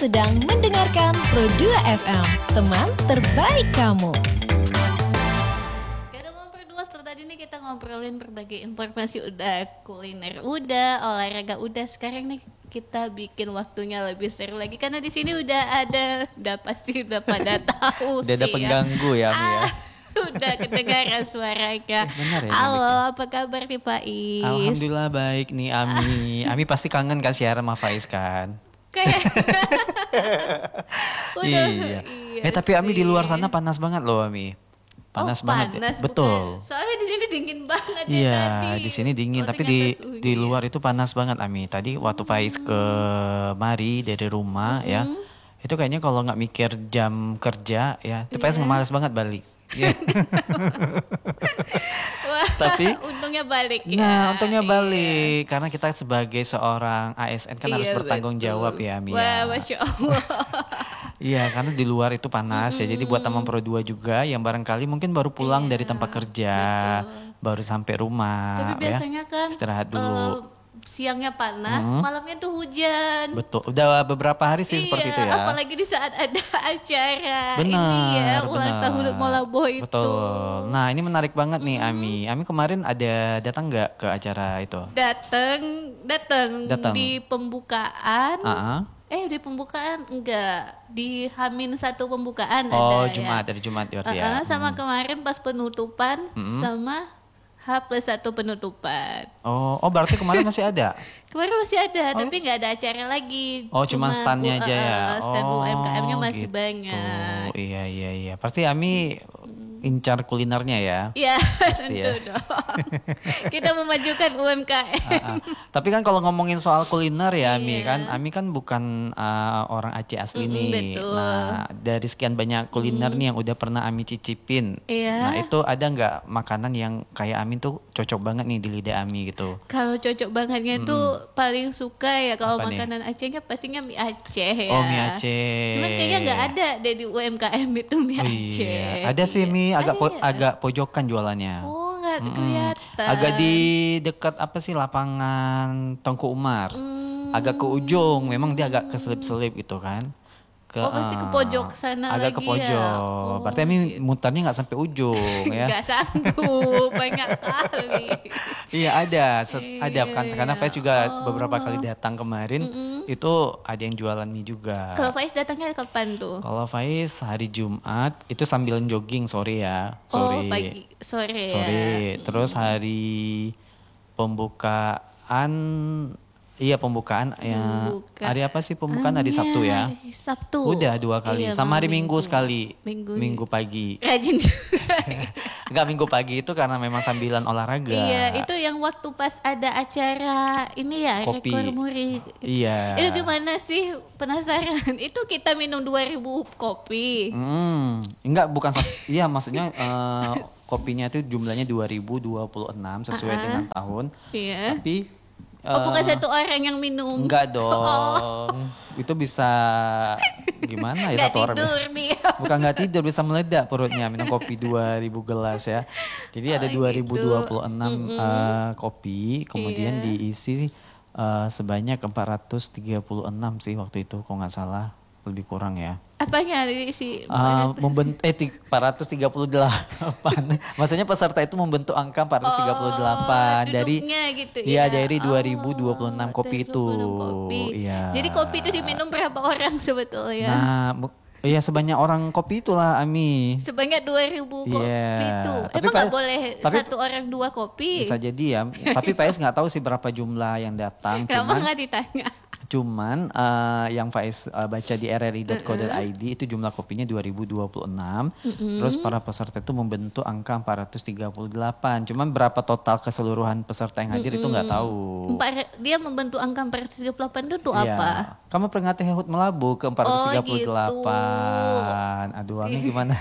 sedang mendengarkan Pro 2 FM, teman terbaik kamu. Kita mau berdua setelah tadi nih kita ngobrolin berbagai informasi, udah kuliner, udah olahraga, udah. Sekarang nih kita bikin waktunya lebih seru lagi karena di sini udah pasti udah pada tahu Udah sih ada pengganggu ya, Mi ya. Udah kedengaran suaranya. Benar ya, Halo, apa kabar nih Pak Is? Alhamdulillah baik nih Ami. Ami pasti kangen kan siaran sama Faiz kan? Kayak udah, Iya. Tapi Ami di luar sana panas banget loh Ami. Panas banget. Panas, Betul. Soalnya di sini dingin banget ya Iya, tadi. di sini dingin, tapi ternyata di luar itu panas banget Ami. Tadi waktu Faiz ke mari dari rumah ya, itu kayaknya kalau nggak mikir jam kerja ya, itu Faiz males banget balik. Iya. Wah, Tapi untungnya balik ya. Nah, untungnya balik karena kita sebagai seorang ASN kan harus Iya, bertanggung betul. jawab ya, Mia. Wah, Masya Allah. Iya, karena di luar itu panas ya. Jadi buat teman Pro 2 juga yang barangkali mungkin baru pulang dari tempat kerja, baru sampai rumah Tapi biasanya kan istirahat dulu. siangnya panas, malamnya tuh hujan. Betul. Udah beberapa hari sih seperti itu ya. Apalagi di saat ada acara Benar, ini ya, ulang benar. tahun Molabo itu. Betul. Nah, ini menarik banget nih Ami. Ami kemarin ada datang nggak ke acara itu? Datang di pembukaan. Di pembukaan enggak, di H-1 pembukaan Oh, ada Jumat, ya. dari Jumat berarti ya. Sama kemarin pas penutupan sama H+1 penutupan. Oh, berarti kemarin masih ada? Kemarin masih ada, tapi nggak ada acara lagi. Oh, cuma stand-nya aja ya. Stand UMKM-nya masih gitu. banyak. Iya. Pasti Ami incar kulinernya ya. Iya, Pasti tentu ya. dong. Kita memajukan UMKM. Tapi kan kalau ngomongin soal kuliner ya Ami Iya. Ami kan bukan orang Aceh asli nih. betul. Nah, dari sekian banyak kuliner nih yang udah pernah Ami cicipin. Iya. Nah, itu ada nggak makanan yang kayak Ami tuh cocok banget nih di lidah Ami gitu? Kalau cocok bangetnya tuh paling suka ya kalau Apa nih? makanan Acehnya pastinya mie Aceh ya. Oh, mie Aceh. Cuman kayaknya nggak ada deh di UMKM itu mie Oh, Aceh. iya. Ada sih mie agak Ada ya? agak pojokan jualannya. Oh, nggak kelihatan. Agak di dekat apa sih lapangan Tengku Umar. Agak ke ujung, memang dia agak keselip-selip gitu kan. Pasti ke pojok sana agak lagi ke pojok. ya. Oh, Berarti Ami mutarnya nggak sampai ujung ya. Nggak sanggup, banyak kali. Iya ada kan karena Faiz juga beberapa kali datang kemarin itu ada yang jualan mie juga. Kalau Faiz datangnya kapan tuh? Kalau Faiz hari Jumat itu sambil jogging sore ya. Oh, pagi, sore ya. Terus hari pembukaan pembukaan ya. Hari apa sih pembukaan? Hari Sabtu ya. Hari Sabtu. Udah 2 kali. Iya, Sama hari malam Minggu sekali. Minggu. Minggu pagi. Rajin juga. Enggak, Minggu pagi itu karena memang sambilan olahraga. Iya, itu yang waktu pas ada acara ini ya, Kopi. rekor muri. Iya. Itu gimana sih? Penasaran. Itu kita minum 2000 kopi. Enggak, bukan iya maksudnya kopinya itu jumlahnya 2026 sesuai dengan tahun. Iya. Tapi Bukan satu orang yang minum. enggak dong. Itu bisa gimana ya Nggak satu orang. tidur nih. Bukan nggak tidur, bisa meledak perutnya minum kopi 2000 gelas ya. Jadi ada 2026 kopi, kemudian diisi sebanyak 436 sih waktu itu kalau nggak salah, lebih kurang ya. Apanya diisi? 438. Maksudnya peserta itu membentuk angka 438 dari duduknya gitu iya ya. dari 2026 kopi itu. 2026 kopi. Iya. Jadi kopi itu diminum berapa orang sebetulnya? Nah, iya sebanyak orang kopi itulah Ami. Sebanyak 2000 kopi Iya. itu. Tapi Emang nggak Pak- boleh tapi- satu orang 2 kopi? Bisa jadi ya. Tapi Faiz nggak tahu sih berapa jumlah yang datang. Kenapa nggak ditanya? Cuman yang Faiz baca di rri.co.id itu jumlah kopinya 2026. Terus para peserta itu membentuk angka 438. Cuman berapa total keseluruhan peserta yang hadir itu nggak tahu. Dia membentuk angka 438 itu tuh Iya. apa? Kamu pernah Hut Melabu ke 438. gitu. Aduh, Ami gimana?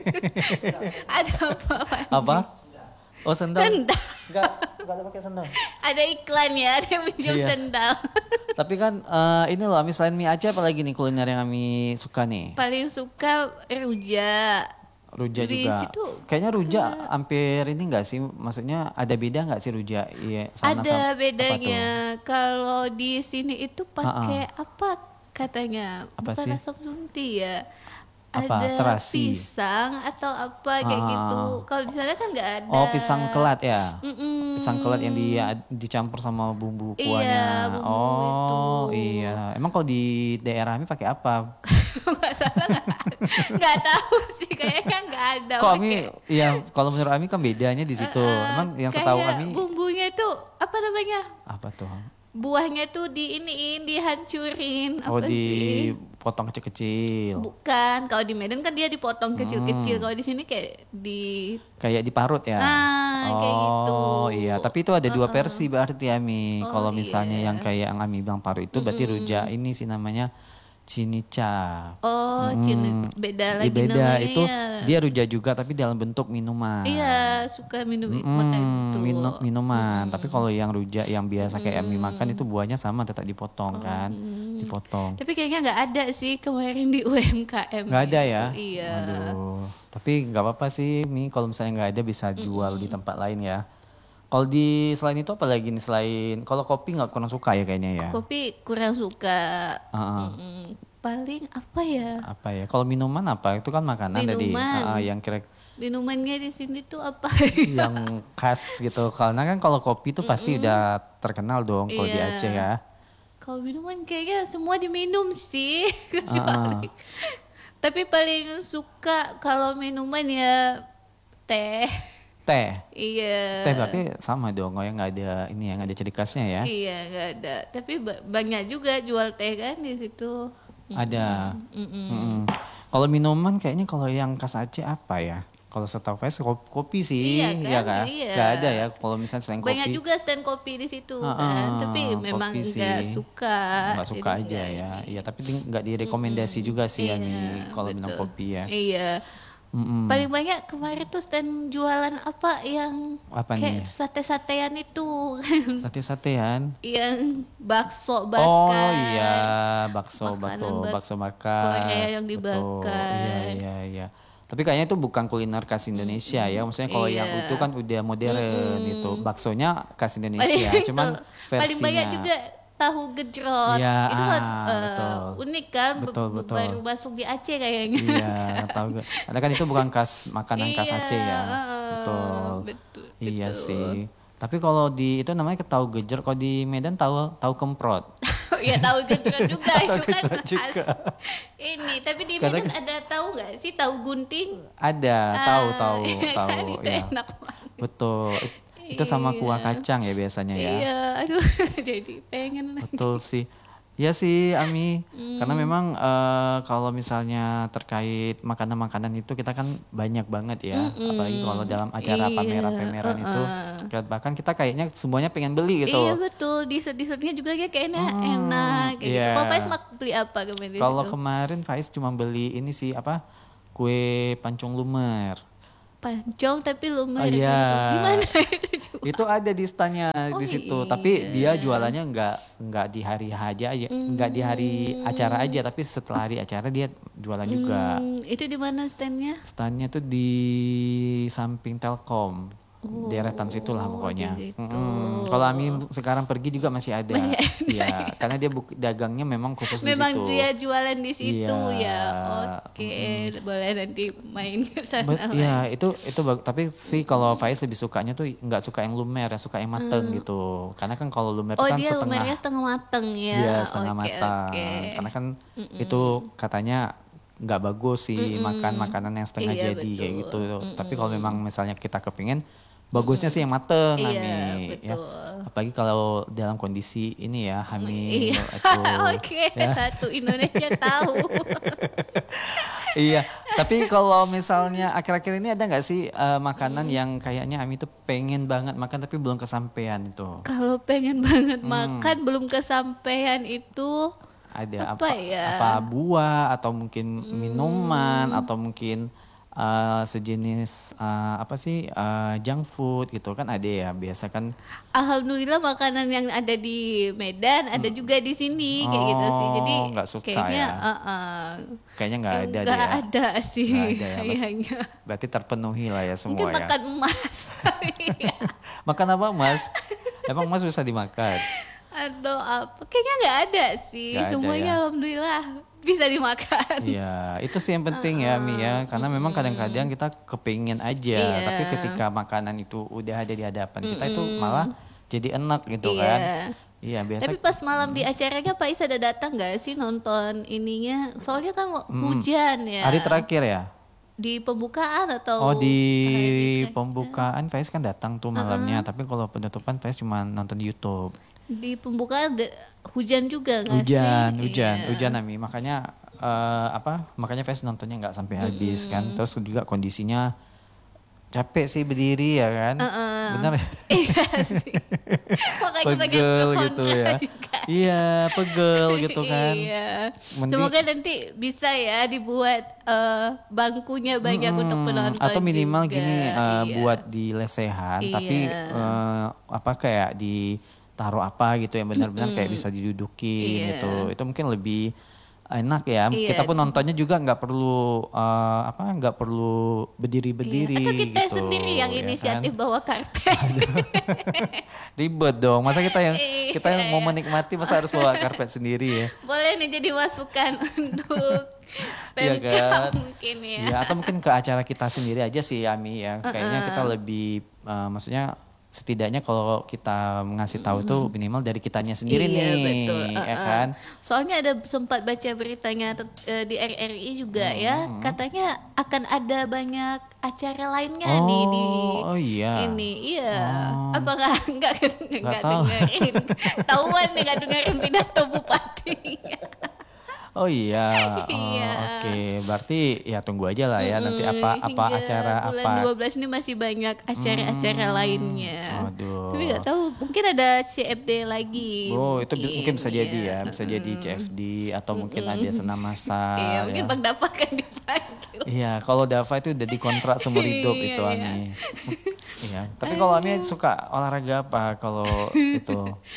Ada apa? Apa? Oh, sendal. Sendal. Enggak ada pakai sendal. Ada iklan ya, ada yang minjem Iya. sendal. Tapi kan ini loh, Ami selain mie Aceh apa lagi nih kuliner yang Ami suka nih? Paling suka rujak. Rujak Di juga. situ Kayaknya rujak hampir ini enggak sih? Maksudnya ada beda enggak sih rujak? Iya, sana ada sama apa bedanya. Kalau di sini itu pakai apa? katanya Apa bukan sih? asam sunti ya. Apa? Ada Terasi? pisang atau apa kayak gitu. Kalau di sana kan nggak ada. Oh, pisang kelat ya? Mm-mm. Pisang kelat yang dicampur sama bumbu Iya, kuahnya. bumbu itu. Oh iya. Emang kalau di daerah ini pakai apa? Nggak salah nggak tahu sih kayaknya nggak ada. Kok Ami, pakai. ya kalau menurut Ami kan bedanya di situ. Emang yang setahu Kayak Ami bumbunya itu apa namanya? apa tuh? Buahnya tuh dihancurin Oh apa sih? dipotong kecil-kecil. Bukan, kalau di Medan kan dia dipotong kecil-kecil. Hmm. Kalau di sini kayak Kayak diparut ya? Nah, kayak gitu. Oh iya, tapi itu ada dua versi berarti Ami. Oh, Kalau misalnya iya. yang kayak yang Ami bilang parut itu berarti rujak ini sih namanya cinica. Oh, beda Iya, lagi beda namanya itu ya. dia rujak juga tapi dalam bentuk minuman. Iya, suka minum makan itu. Minuman. Tapi kalau yang rujak yang biasa kayak Ami makan itu buahnya sama tetap dipotong kan, dipotong. Tapi kayaknya nggak ada sih kemarin di UMKM. Nggak ada gitu. ya? Iya. Aduh. Tapi nggak apa-apa sih, Mi. Kalau misalnya nggak ada bisa jual di tempat lain ya. Kalau di selain itu apa lagi nih selain kalau kopi nggak kurang suka ya kayaknya ya. Kopi kurang suka. Heeh. Paling apa ya? Apa ya? Kalau minuman apa? Itu kan makanan tadi. Minuman. Yang kira Minumannya di sini tuh apa? yang khas gitu. Karena kan kalau kopi itu pasti udah terkenal dong kalau di Iya. Aceh ya. Kalau minuman kayaknya semua diminum sih. Kecuali. Tapi paling suka kalau minuman ya teh. Teh. Iya. Teh berarti sama dong. Oh yang nggak ada ini yang ada ciri khasnya ya. Iya nggak ada. Tapi banyak juga jual teh kan di situ. Ada. Mm-mm. Kalau minuman kayaknya kalau yang khas Aceh apa ya? Kalau setahu saya kopi sih, Iya kan? Iya. Nggak ada ya. Kalau misalnya selain Banyak kopi, juga stand kopi di situ kan. Tapi memang kopi sih. nggak suka. nggak suka Jadi aja nggak ya. ini. Iya, tapi nggak direkomendasi juga sih Iya, Ami kalau minum betul. kopi ya. Iya. Mm-mm. Paling banyak kemarin tuh stand jualan apa yang Apa kayak nih? sate-satean itu. Sate-satean. Yang bakso bakar. Oh iya, bakso Makanan bakso bakar. Korea yang Betul. dibakar. Iya. Tapi kayaknya itu bukan kuliner khas Indonesia ya. Maksudnya kalau yang Iya. itu kan udah modern itu. Baksonya khas Indonesia, Paling- cuman versinya. paling banyak juga tahu gejrot. Iya, Itu kan betul. unik kan, Betul. baru masuk di Aceh kayaknya. Iya, tahu gak? Karena kan itu bukan makanan khas Iya, Aceh ya. Betul. betul, Iya betul. sih. Tapi kalau di itu namanya tahu gejer, kalau di Medan tahu kemprot. Ya tahu gejrot juga itu kan gejrot juga. khas. Ini tapi di Karena- Medan ada tahu nggak sih tahu gunting? Ada, tahu iya kan, itu ya. enak banget. Betul. Itu sama kuah kacang ya biasanya ya. Iya, aduh jadi pengen lagi. Betul sih. Iya sih Ami, karena Hmm. memang kalau misalnya terkait makanan-makanan itu kita kan banyak banget ya, apalagi kalau dalam acara Iya, pameran-pameran itu, bahkan kita kayaknya semuanya pengen beli gitu. Iya betul, dessert-dessertnya juga kayaknya enak kayak gitu. iya. Kalau Faiz beli apa kemarin di Kalau situ? kemarin Faiz cuma beli ini sih apa kue pancung lumer. Pancong tapi lumer Oh, iya. gitu. Gimana itu juga? Itu ada di standnya Oh, di situ, iya. tapi dia jualannya nggak di hari aja, nggak di hari acara aja, tapi setelah hari acara dia jualan juga. Itu di mana standnya? Standnya tuh di samping Telkom, deretan situ lah pokoknya. di situ. Kalau Ami sekarang pergi juga masih ada, ya, karena dia dagangnya memang khusus Memang di situ. dia jualan di situ Iya. ya. Oke, boleh nanti main ke sana. Ya itu tapi sih kalau Faiz lebih sukanya tuh nggak suka yang lumer ya, suka yang mateng gitu. Karena kan kalau lumer Oh itu kan dia setengah. lumernya setengah mateng ya. Iya setengah Oke, matang. oke. Karena kan itu katanya nggak bagus sih makan makanan yang setengah Iya, jadi kayak gitu. betul. Tapi kalau memang misalnya kita kepingin bagusnya sih yang mateng, Iya, Ami. Ya. betul. Apalagi kalau dalam kondisi ini ya hamil. Iya. Aduh. Oke, satu Indonesia tahu. Iya. Tapi kalau misalnya akhir-akhir ini ada nggak sih makanan yang kayaknya Ami tuh pengen banget makan tapi belum kesampaian itu? Kalau pengen banget makan belum kesampaian itu Ada Apa ya? apa buah atau mungkin minuman atau mungkin sejenis apa sih junk food gitu kan ada ya biasa kan. alhamdulillah makanan yang ada di Medan ada juga di sini kayak gitu sih. Jadi Oh, nggak susah kayaknya ya? Kayaknya nggak ada deh nggak ya. ada sih Nggak ada ya, kayaknya. Berarti terpenuhi lah ya semua Mungkin ya. makan emas. Iya. Makan apa Mas? Emang Mas bisa dimakan? Atau apa? Kayaknya nggak ada sih. Nggak ada Semuanya ya? alhamdulillah bisa dimakan. Iya, itu sih yang penting ya Mi ya. Karena memang kadang-kadang kita kepingin aja, Iya. tapi ketika makanan itu udah ada di hadapan kita itu malah jadi enak gitu Iya. kan. Iya, biasa. Tapi pas malam di acaranya Pak Is ada datang nggak sih nonton ininya? Soalnya kan hujan ya. Hari terakhir ya. Di pembukaan atau Oh, di hari terakhir? pembukaan Faiz kan datang tuh malamnya, tapi kalau penutupan Faiz cuma nonton di YouTube. Di pembukaan hujan juga nggak sih? Hujan Ami. Makanya makanya Faiz nontonnya nggak sampai habis kan. Terus juga kondisinya capek sih berdiri ya kan. Benar ya? Iya sih. Makanya banyak Pegel pro gitu kontra ya. juga. Iya, pegel gitu kan. Iya. Mending- Semoga nanti bisa ya dibuat bangkunya banyak untuk penonton. Atau minimal juga. gini Iya. buat di lesehan, tapi kayak ditaruh apa gitu yang benar-benar kayak bisa didudukin Iya. gitu. Itu mungkin lebih enak ya. Iya. Kita pun nontonnya juga nggak perlu nggak perlu berdiri-berdiri. Atau kita gitu, sendiri yang ya inisiatif kan? bawa karpet. Ribet dong. Masa kita yang Iya. mau menikmati masa harus bawa karpet sendiri ya? Boleh nih jadi masukan untuk Iya Pemkab kan? mungkin ya. Ya, atau mungkin ke acara kita sendiri aja sih Ami ya. Kayaknya kita lebih maksudnya setidaknya kalau kita ngasih tahu itu minimal dari kitanya sendiri Iya, nih, betul. ya kan? Soalnya ada sempat baca beritanya di RRI juga ya, katanya akan ada banyak acara lainnya nih di Oh iya. ini. Iya. Oh. Apa enggak tahu. dengerin. Tahuan nih enggak dengerin pidato bupati. Oh iya. Oh, Iya. Oke, berarti ya tunggu aja lah ya nanti apa Hingga acara bulan apa. 12 ini masih banyak acara-acara lainnya. Aduh. Tapi nggak tahu, mungkin ada CFD lagi. Oh, itu mungkin bisa jadi ya. ya, bisa jadi CFD atau mungkin ada senam massal. Iya, mungkin ya. Bang Dava akan dipanggil. Iya, kalau Dava itu udah dikontrak seumur hidup Iya, itu iya. Ami. Iya, tapi kalau Ami suka olahraga apa kalau itu?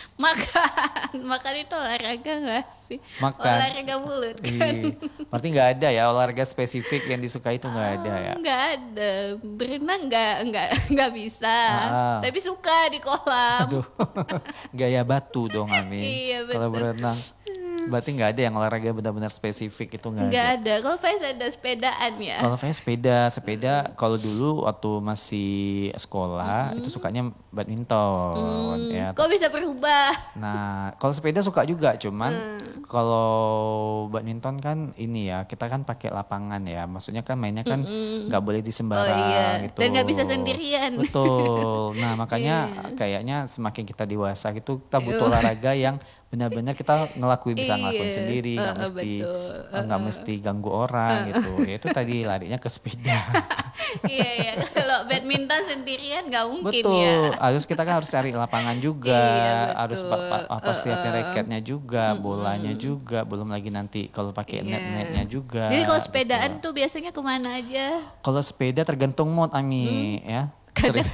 Makan itu olahraga nggak sih? Makan. Olahraga mulut kan? Iya. Berarti nggak ada ya olahraga spesifik yang disukai itu nggak ada ya? Nggak ada, berenang nggak bisa. Ah. Tapi suka di kolam. Aduh, gaya batu dong Ami. Iya, Kalau betul. berenang, berarti nggak ada yang olahraga benar-benar spesifik itu nggak Nggak ada. ada. Kalau Faiz ada sepedaan ya. Kalau saya sepeda kalau dulu waktu masih sekolah itu sukanya badminton ya. Kok bisa berubah? Nah, kalau sepeda suka juga, cuman kalau badminton kan ini ya, kita kan pakai lapangan ya. Maksudnya kan mainnya kan nggak boleh di sembarang Oh iya, gitu. dan nggak bisa sendirian. Betul. Nah, makanya kayaknya semakin kita dewasa gitu, kita butuh olahraga yang benar-benar kita bisa ngelakuin Iya. sendiri, nggak mesti Betul. nggak mesti ganggu orang gitu. Ya itu tadi larinya ke sepeda. Iya ya, kalau badminton sendirian nggak mungkin Betul, ya. harus kita kan harus cari lapangan juga, Iya, harus betul. siapin raketnya juga, bolanya juga, belum lagi nanti kalau pakai Iya. net-netnya juga. Jadi kalau gitu. sepedaan tuh biasanya kemana aja? Kalau sepeda tergantung mood Ami ya. Kadang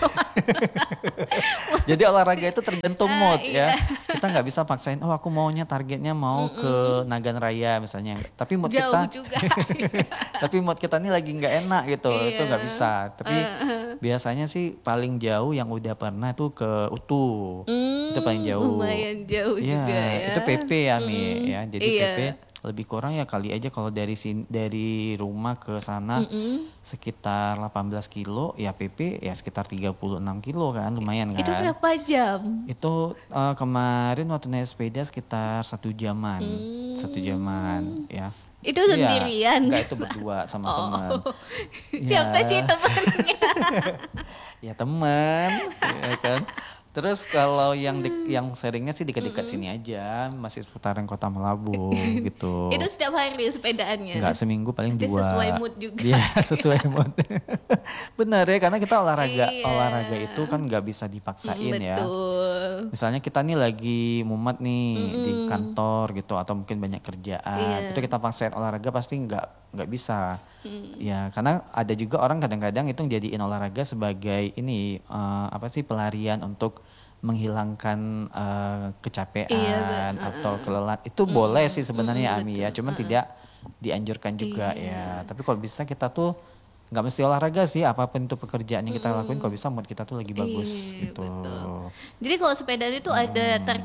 Jadi olahraga itu tergantung mood iya. ya. Kita nggak bisa paksain, oh aku maunya targetnya mau ke Nagan Raya misalnya. Tapi mood jauh kita, juga. tapi mood kita nih lagi nggak enak gitu, itu nggak bisa. Tapi biasanya sih paling jauh yang udah pernah itu ke Utu. Itu paling jauh. Lumayan jauh Iya, juga ya. itu PP ya Mi ya. Jadi Iya. PP lebih kurang ya kali aja kalau dari rumah ke sana sekitar 18 kilo ya PP ya sekitar 36 kilo kan lumayan kan. Itu berapa jam? Itu kemarin waktu naik sepeda sekitar 1 jaman. 1 jaman ya. Itu Iya, sendirian? enggak, itu berdua sama teman. Siapa Ya. sih temannya? Ya teman, ya kan. Terus kalau yang yang seringnya sih dekat-dekat sini aja, masih seputaran Kota Melabu gitu. Itu setiap hari sepedaannya? Enggak, seminggu paling Pasti 2. sesuai mood juga. Iya, sesuai mood. Benar ya, karena kita Iya. olahraga itu kan nggak bisa dipaksain ya. Betul. Misalnya kita nih lagi mumet nih di kantor gitu atau mungkin banyak kerjaan, Iya. itu kita paksain olahraga pasti nggak bisa. Ya, karena ada juga orang kadang-kadang itu jadiin olahraga sebagai ini apa sih pelarian untuk menghilangkan kecapean Iya, atau kelelahan. Itu boleh sih sebenarnya Ami ya, cuman tidak dianjurkan juga ya. Tapi kalau bisa kita tuh nggak mesti olahraga sih, apapun itu pekerjaan yang kita lakuin kalau bisa mood kita tuh lagi bagus Iya, gitu. betul. Jadi kalau sepedaan itu ada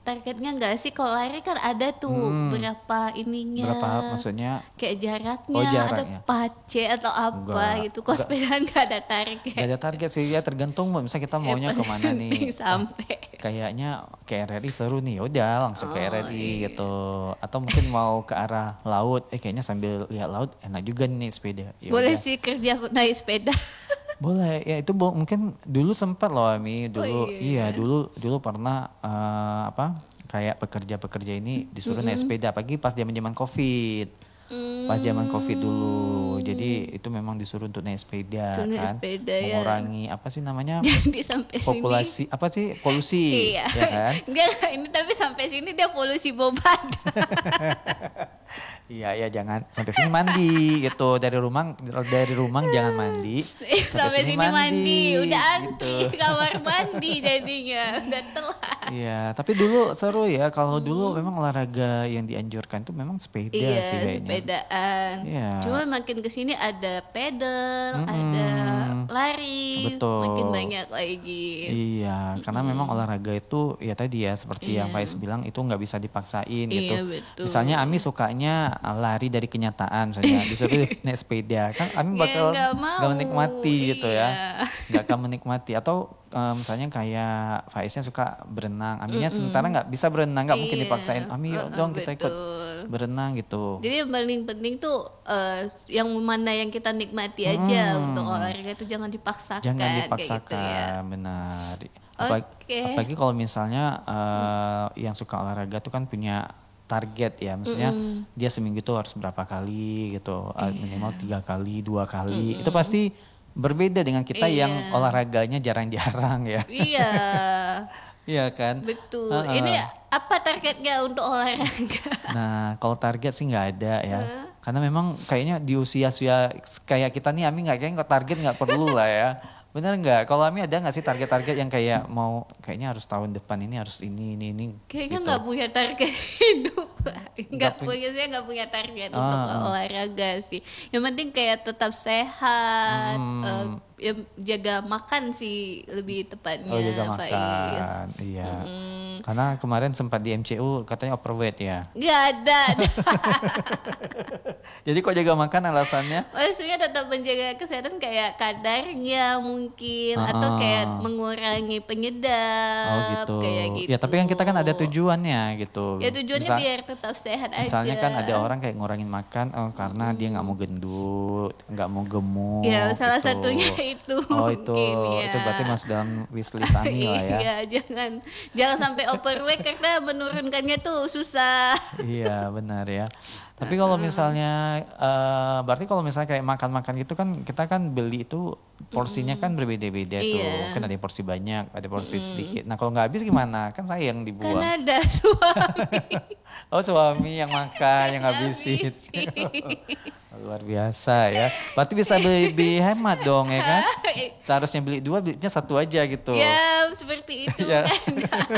targetnya nggak sih? Kalau lari kan ada tuh berapa ininya. Berapa maksudnya? Kayak jaraknya, Oh, ada jaraknya. pace atau apa Enggak, gitu. Kalau sepeda nggak ada target. Gak ada target sih ya, tergantung misalnya kita maunya Yang kemana penting nih. sampai. Kayaknya ke RRI seru nih, udah langsung ke RRI gitu. Atau mungkin mau ke arah laut, kayaknya sambil lihat laut enak juga nih sepeda. Ya Boleh udah. sih kerja naik sepeda. Boleh, ya itu mungkin dulu sempat loh Ami, dulu iya dulu pernah kayak pekerja-pekerja ini disuruh naik sepeda pagi pas zaman-zaman Covid. Pas zaman Covid dulu. Jadi itu memang disuruh untuk naik sepeda Untuk naik kan. sepeda, ya. Mengurangi apa sih namanya? Jadi sampai populasi sini. apa sih? Polusi, Iya. ya kan? Enggak, ini tapi sampai sini dia polusi bobat. Iya, jangan sampai sini mandi gitu. Dari rumah jangan mandi. Sampai sini mandi. Udah antri gitu. kamar mandi jadinya. Udah telat. Iya, tapi dulu seru ya. Kalau dulu memang olahraga yang dianjurkan itu memang sepeda Iya, sih kayaknya. sepedaan. Iya. Cuma makin kesini ada pedal, ada lari, Betul. makin banyak lagi. Iya, karena memang olahraga itu ya tadi ya seperti yang Faiz bilang itu nggak bisa dipaksain gitu. Iya, betul. Misalnya Ami sukanya lari dari kenyataan, misalnya disuruh naik sepeda, kan Ami Ya, bakal nggak mau. nggak menikmati gitu ya, Iya. nggak akan menikmati. Atau misalnya kayak Faiznya suka berenang, Aminnya sementara nggak bisa berenang, nggak mungkin Iya. dipaksain. Ami yuk dong kita ikut Betul. berenang gitu. Jadi yang paling penting tuh yang mana yang kita nikmati aja untuk olahraga itu jangan dipaksakan. Jangan kayak dipaksakan, gitu ya. benar. Oke. Apalagi kalau misalnya yang suka olahraga tuh kan punya target ya, maksudnya dia seminggu tuh harus berapa kali gitu, minimal 3 kali, 2 kali. Itu pasti berbeda dengan kita yang olahraganya jarang-jarang ya. Iya, Iya kan? betul. Ini apa targetnya untuk olahraga? Nah, kalau target sih nggak ada ya. Karena memang kayaknya di usia-usia kayak kita nih, Ami kayaknya target nggak perlu lah ya. Bener nggak? Kalau Ami ada nggak sih target-target yang kayak mau kayaknya harus tahun depan ini harus ini Kayaknya gitu. nggak punya target hidup lah. Nggak Saya nggak punya target untuk olahraga sih. Yang penting kayak tetap sehat, ya, jaga makan sih lebih tepatnya. Oh, jaga Faiz. makan. Iya. Karena kemarin sempat di MCU katanya overweight ya. Nggak ada. Jadi kok jaga makan alasannya? Maksudnya tetap menjaga kesehatan kayak kadarnya mungkin atau kayak mengurangi penyedap Oh gitu. kayak gitu. Ya tapi kan kita kan ada tujuannya gitu. Ya tujuannya biar tetap sehat aja. Misalnya kan ada orang kayak ngurangin makan karena dia nggak mau gendut, nggak mau gemuk. Ya salah gitu. satunya itu. Oh itu, mungkin, ya. itu berarti masuk dalam wishlist Ami lah ya. Iya, jangan sampai overweight karena menurunkannya tuh susah. Iya benar ya. Tapi kalau misalnya, berarti kalau misalnya kayak makan-makan gitu kan kita kan beli itu porsinya kan berbeda-beda tuh. Iya. Kan ada yang porsi banyak, ada porsi sedikit. Nah kalau nggak habis gimana? Kan sayang Kan dibuang. ada suami. Oh suami yang makan, yang ngabisin. Luar biasa ya. Berarti bisa beli lebih hemat dong ya kan? Seharusnya beli 2, belinya 1 aja gitu. Ya seperti itu Ya. kan.